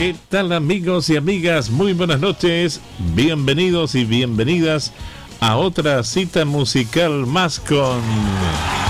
¿Qué tal, amigos y amigas? Muy buenas noches. Bienvenidos y bienvenidas a otra cita musical más con